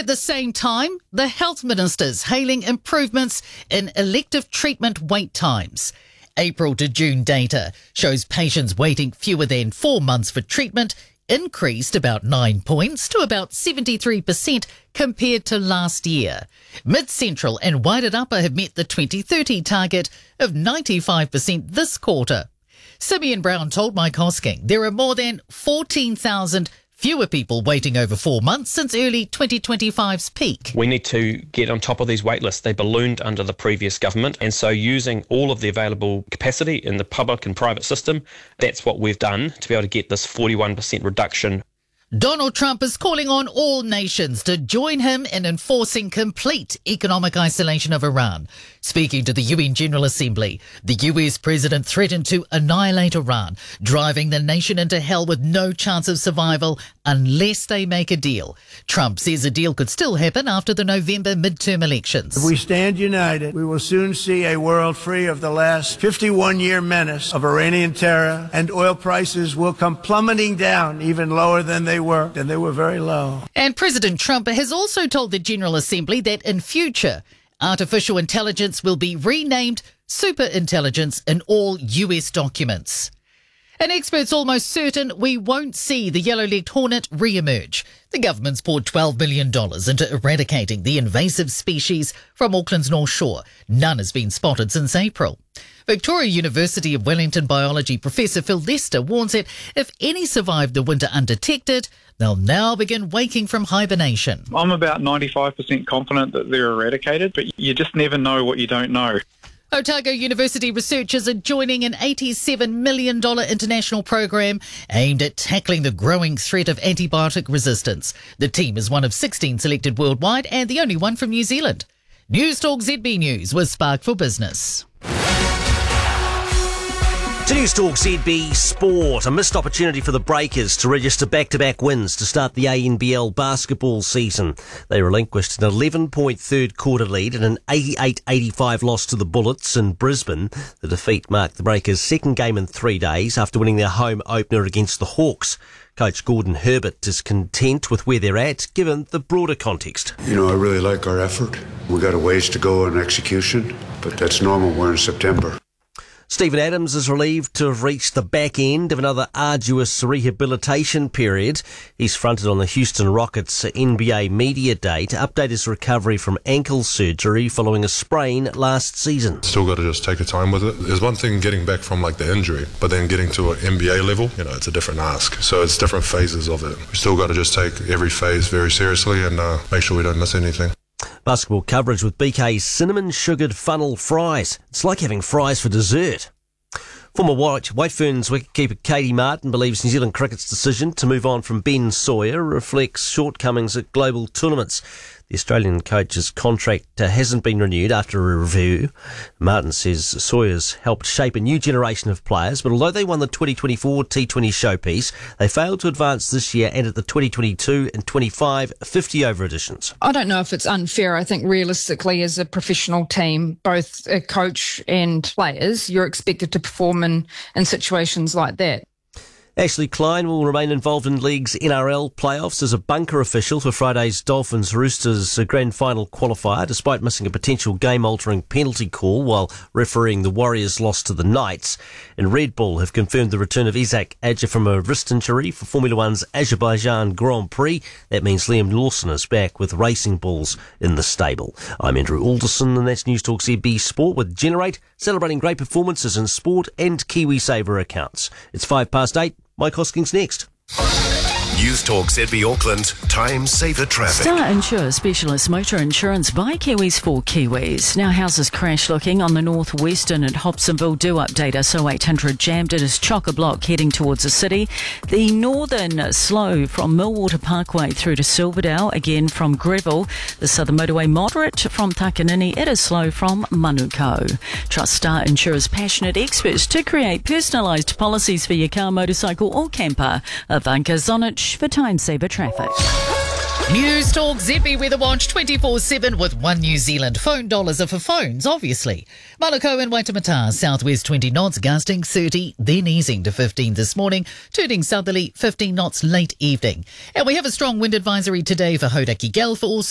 At the same time, the health ministers hailing improvements in elective treatment wait times. April to June data shows patients waiting fewer than 4 months for treatment increased about 9 points to about 73% compared to last year. Mid-Central and Wairarapa have met the 2030 target of 95% this quarter. Simeon Brown told Mike Hosking there are more than 14,000 fewer people waiting over 4 months since early 2025's peak. We need to get on top of these wait lists. They ballooned under the previous government, and so using all of the available capacity in the public and private system, that's what we've done to be able to get this 41% reduction. Donald Trump is calling on all nations to join him in enforcing complete economic isolation of Iran. Speaking to the UN General Assembly, the US president threatened to annihilate Iran, driving the nation into hell with no chance of survival unless they make a deal. Trump says a deal could still happen after the November midterm elections. If we stand united, we will soon see a world free of the last 51-year menace of Iranian terror, and oil prices will come plummeting down even lower than they were, and they were very low. And President Trump has also told the General Assembly that in future, artificial intelligence will be renamed superintelligence in all US documents. And experts almost certain we won't see the yellow-legged hornet re-emerge. The government's poured $12 million into eradicating the invasive species from Auckland's North Shore. None has been spotted since April. Victoria University of Wellington biology professor Phil Lester warns that if any survive the winter undetected, they'll now begin waking from hibernation. I'm about 95% confident that they're eradicated, but you just never know what you don't know. Otago University researchers are joining an $87 million international program aimed at tackling the growing threat of antibiotic resistance. The team is one of 16 selected worldwide and the only one from New Zealand. News Talk ZB News with Spark for Business. To News Talk ZB Sport, a missed opportunity for the Breakers to register back-to-back wins to start the ANBL basketball season. They relinquished an 11-point third-quarter lead and an 88-85 loss to the Bullets in Brisbane. The defeat marked the Breakers' second game in 3 days after winning their home opener against the Hawks. Coach Gordon Herbert is content with where they're at, given the broader context. I really like our effort. We got a ways to go on execution, but that's normal. We're in September. Steven Adams is relieved to have reached the back end of another arduous rehabilitation period. He's fronted on the Houston Rockets NBA Media Day to update his recovery from ankle surgery following a sprain last season. Still got to just take your time with it. There's one thing getting back from the injury, but then getting to an NBA level, it's a different ask. So it's different phases of it. We still got to just take every phase very seriously and make sure we don't miss anything. Basketball coverage with BK's cinnamon sugared funnel fries. It's like having fries for dessert. Former White Ferns wicketkeeper Katie Martin believes New Zealand cricket's decision to move on from Ben Sawyer reflects shortcomings at global tournaments. The Australian coach's contract hasn't been renewed after a review. Martin says Sawyer's helped shape a new generation of players, but although they won the 2024 T20 showpiece, they failed to advance this year and at the 2022 and 25 50-over editions. I don't know if it's unfair. I think realistically, as a professional team, both a coach and players, you're expected to perform in situations like that. Ashley Klein will remain involved in League's NRL playoffs as a bunker official for Friday's Dolphins-Roosters grand final qualifier, despite missing a potential game-altering penalty call while refereeing the Warriors' loss to the Knights. And Red Bull have confirmed the return of Isaac Adger from a wrist injury for Formula One's Azerbaijan Grand Prix. That means Liam Lawson is back with racing bulls in the stable. I'm Andrew Alderson, and that's News Talk ZB Sport with Generate, celebrating great performances in sport and KiwiSaver accounts. It's 8:05. Mike Hosking's next. News Talk ZB Auckland, time saver traffic. Star Insure Specialist Motor Insurance by Kiwis for Kiwis. Now houses crash looking on the northwestern at Hobsonville. Do update us 0800 jammed. It is chock-a-block heading towards the city. The northern slow from Millwater Parkway through to Silverdale, again from Greville. The southern motorway moderate from Takanini. It is slow from Manukau. Trust Star Insurer's passionate experts to create personalised policies for your car, motorcycle or camper. Ivanka Zonich for time saver traffic. News Talk ZB Weather Watch 24/7 with One New Zealand. Phone dollars are for phones, obviously. Malako and Waitemata, southwest 20 knots, gusting 30, then easing to 15 this morning, turning southerly 15 knots late evening. And we have a strong wind advisory today for Hauraki Gale for all